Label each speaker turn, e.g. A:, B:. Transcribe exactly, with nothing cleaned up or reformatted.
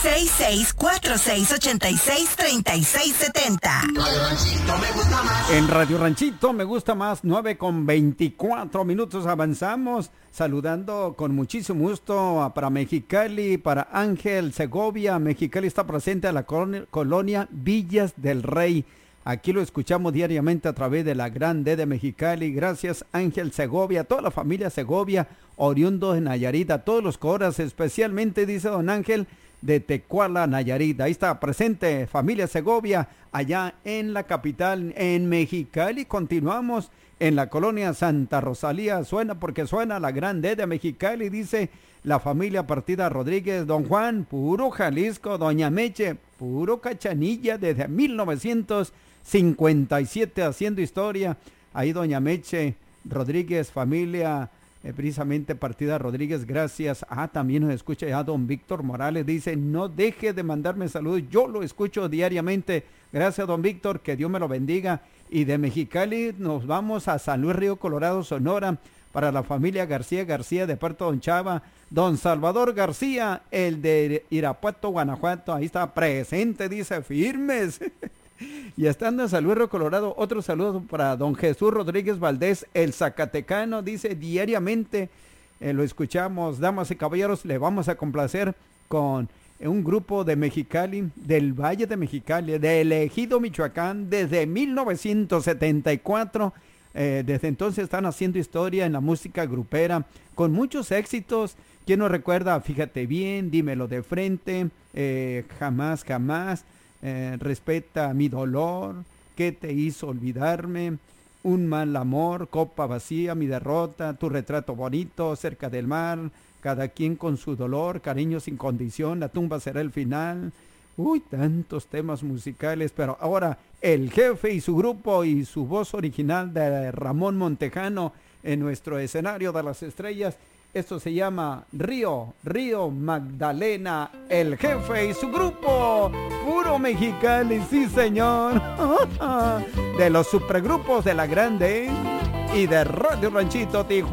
A: seis seis cuatro seis ocho seis tres seis siete cero.
B: En Radio Ranchito me gusta más, nueve con veinticuatro minutos avanzamos, saludando con muchísimo gusto para Mexicali, para Ángel Segovia. Mexicali está presente a la colonia Villas del Rey. Aquí lo escuchamos diariamente a través de la Gran D de Mexicali. Gracias Ángel Segovia, toda la familia Segovia, oriundo de Nayarit, a todos los coras, especialmente dice don Ángel, de Tecuala, Nayarit. Ahí está presente familia Segovia, allá en la capital, en Mexicali. Continuamos en la colonia Santa Rosalía. Suena porque suena la Gran D de Mexicali, dice la familia Partida Rodríguez. Don Juan, puro Jalisco. Doña Meche, puro Cachanilla, desde mil novecientos cincuenta y siete haciendo historia. Ahí doña Meche Rodríguez, familia Eh, precisamente Partida Rodríguez, gracias. Ah, también nos escucha ya don Víctor Morales, dice, no deje de mandarme saludos, yo lo escucho diariamente. Gracias don Víctor, que Dios me lo bendiga. Y de Mexicali nos vamos a San Luis Río Colorado, Sonora, para la familia García García de Puerto Don Chava. Don Salvador García, el de Irapuato, Guanajuato, ahí está presente, dice, firmes. Y estando en San Luis Río Colorado, otro saludo para don Jesús Rodríguez Valdés, el Zacatecano, dice diariamente, eh, lo escuchamos, damas y caballeros, le vamos a complacer con un grupo de Mexicali, del Valle de Mexicali, de Ejido, Michoacán, desde mil novecientos setenta y cuatro, eh, desde entonces están haciendo historia en la música grupera, con muchos éxitos. ¿Quién nos recuerda? Fíjate bien, dímelo de frente, eh, jamás, jamás. Eh, respeta mi dolor, ¿qué te hizo olvidarme? Un mal amor, copa vacía, mi derrota, tu retrato bonito, cerca del mar, cada quien con su dolor, cariño sin condición, la tumba será el final. Uy, tantos temas musicales, pero ahora el jefe y su grupo y su voz original de Ramón Montejano en nuestro escenario de las estrellas. Esto se llama Río, Río Magdalena, el jefe y su grupo, puro Mexicali, sí señor, de los supergrupos de la Grande y de Radio Ranchito Tijuana.